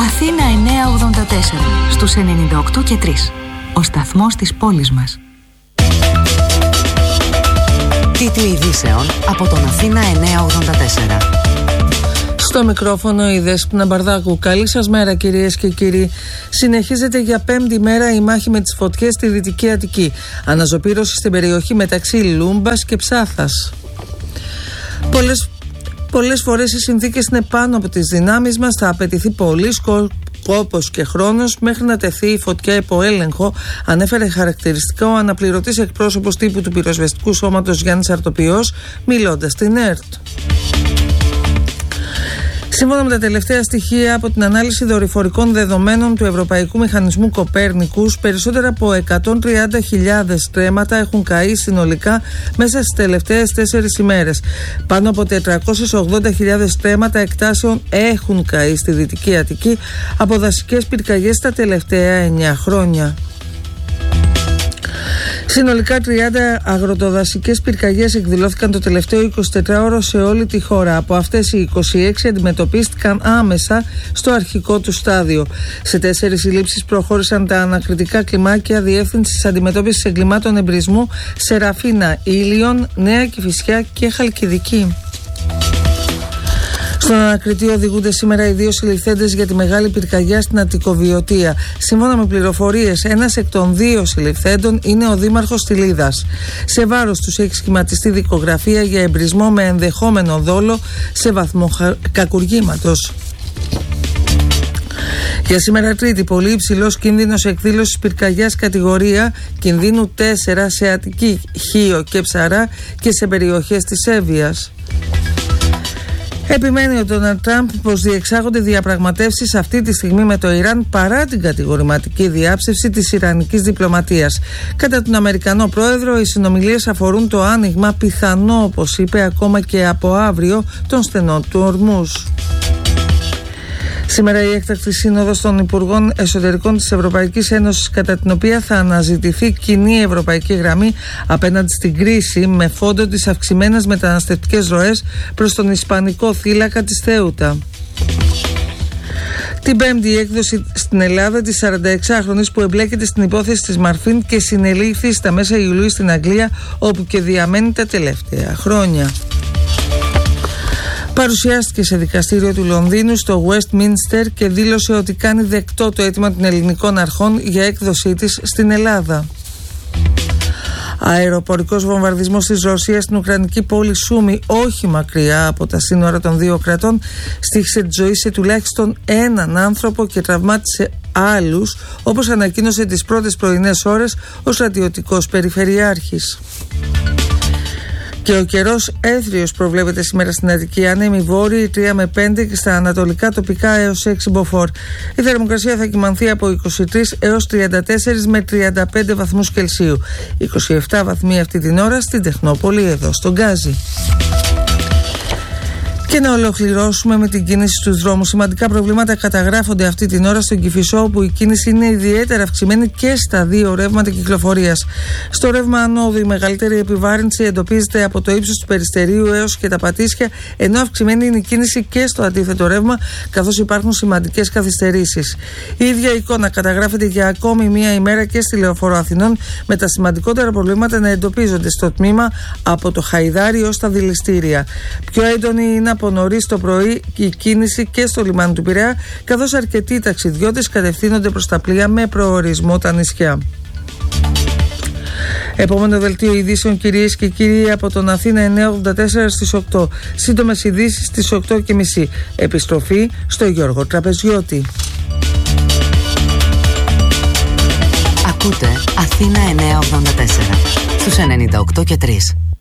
Αθήνα 984 στους 98 και 3. Ο σταθμός της πόλης μας. Τίτλοι ειδήσεων από τον Αθήνα 984. Στο μικρόφωνο η Δέσποινα Μπαρδάκου. Καλή σας μέρα, κυρίες και κύριοι. Συνεχίζεται για 5η μέρα η μάχη με τις φωτιές στη Δυτική Αττική. Αναζωπήρωση στην περιοχή μεταξύ Λούμπας και Ψάθας. Πολλές φορές οι συνθήκες είναι πάνω από τις δυνάμεις μας. Θα απαιτηθεί πολύς κόπος και χρόνος μέχρι να τεθεί η φωτιά υπό έλεγχο, ανέφερε χαρακτηριστικό ο αναπληρωτής εκπρόσωπος τύπου του πυροσβεστικού σώματος Γιάννης Αρτοπιός, μιλώντας στην ΕΡΤ. Σύμφωνα με τα τελευταία στοιχεία από την ανάλυση δορυφορικών δεδομένων του Ευρωπαϊκού Μηχανισμού Κοπέρνικους, περισσότερα από 130.000 στρέμματα έχουν καεί συνολικά μέσα στις τελευταίες 4 ημέρες. Πάνω από 480.000 στρέμματα εκτάσεων έχουν καεί στη Δυτική Αττική από δασικές πυρκαγιές τα τελευταία 9 χρόνια. Συνολικά 30 αγροτοδασικές πυρκαγιές εκδηλώθηκαν το τελευταίο 24ωρο σε όλη τη χώρα. Από αυτές οι 26 αντιμετωπίστηκαν άμεσα στο αρχικό του στάδιο. Σε 4 συλλήψεις προχώρησαν τα ανακριτικά κλιμάκια Διεύθυνσης Αντιμετώπισης Εγκλημάτων Εμπρισμού Σεραφίνα Ήλιον, Νέα Κηφισιά και Χαλκιδική. Στον ανακριτή οδηγούνται σήμερα οι 2 συλληφθέντες για τη μεγάλη πυρκαγιά στην Αττικοβιωτία. Σύμφωνα με πληροφορίες, ένας εκ των 2 συλληφθέντων είναι ο δήμαρχος Τιλίδας. Σε βάρος τους έχει σχηματιστεί δικογραφία για εμπρισμό με ενδεχόμενο δόλο σε βαθμό κακουργήματος. Για σήμερα Τρίτη, πολύ υψηλός κίνδυνος εκδήλωσης πυρκαγιάς κατηγορία κινδύνου 4 σε Αττική, Χίο και Ψαρά και σε περιοχές της Εύβοιας. Επιμένει ο Ντόναλντ Τραμπ πως διεξάγονται διαπραγματεύσεις αυτή τη στιγμή με το Ιράν παρά την κατηγορηματική διάψευση της ιρανικής διπλωματίας. Κατά τον Αμερικανό πρόεδρο, οι συνομιλίες αφορούν το άνοιγμα πιθανό, όπως είπε, ακόμα και από αύριο των στενών του Ορμούζ. Σήμερα η έκτακτη σύνοδος των Υπουργών Εσωτερικών της Ευρωπαϊκής Ένωσης, κατά την οποία θα αναζητηθεί κοινή ευρωπαϊκή γραμμή απέναντι στην κρίση, με φόντο τις αυξημένες μεταναστευτικές ροές προς τον Ισπανικό θύλακα της Θέουτα. Την πέμπτη έκδοση στην Ελλάδα της 46χρονης που εμπλέκεται στην υπόθεση της Μαρφίν και συνελήφθη στα μέσα Ιουλίου στην Αγγλία, όπου και διαμένει τα τελευταία χρόνια. Παρουσιάστηκε σε δικαστήριο του Λονδίνου στο Westminster και δήλωσε ότι κάνει δεκτό το αίτημα των ελληνικών αρχών για έκδοσή της στην Ελλάδα. Αεροπορικός βομβαρδισμός της Ρωσίας στην ουκρανική πόλη Σούμι, όχι μακριά από τα σύνορα των 2 κρατών, στοίχισε τη ζωή σε τουλάχιστον έναν άνθρωπο και τραυμάτισε άλλους, όπως ανακοίνωσε τις πρώτες πρωινές ώρες ο στρατιωτικός περιφερειάρχης. Και ο καιρός έθριος προβλέπεται σήμερα στην Αττική. Άνεμοι βόρειοι 3 με 5 και στα ανατολικά τοπικά έως 6 μποφόρ. Η θερμοκρασία θα κυμανθεί από 23 έως 34 με 35 βαθμούς Κελσίου. 27 βαθμοί αυτή την ώρα στην Τεχνόπολη, εδώ στον Γκάζι. Και να ολοκληρώσουμε με την κίνηση στους δρόμους. Σημαντικά προβλήματα καταγράφονται αυτή την ώρα στον Κηφισό, όπου η κίνηση είναι ιδιαίτερα αυξημένη και στα 2 ρεύματα κυκλοφορίας. Στο ρεύμα ανόδου η μεγαλύτερη επιβάρυνση εντοπίζεται από το ύψος του Περιστερίου έως και τα Πατήσια, ενώ αυξημένη είναι η κίνηση και στο αντίθετο ρεύμα, καθώς υπάρχουν σημαντικές καθυστερήσεις. Η ίδια εικόνα καταγράφεται για ακόμη μία ημέρα και στη Λεωφόρο Αθηνών, με τα σημαντικότερα προβλήματα να εντοπίζονται στο τμήμα από το Χαϊδάρι ως τα Δηληστήρια. Πιο έντονη είναι από νωρίς το πρωί η κίνηση και στο λιμάνι του Πειραιά, καθώς αρκετοί ταξιδιώτες κατευθύνονται προς τα πλοία με προορισμό τα νησιά. Επόμενο δελτίο ειδήσεων, κυρίες και κύριοι, από τον Αθήνα 984 στις 8. Σύντομες ειδήσεις στις 8:30. Επιστροφή στο Γιώργο Τραπεζιώτη. Ακούτε Αθήνα 984 στους 98 και 3.